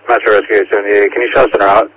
Metro Rescue 78, can you show us the route?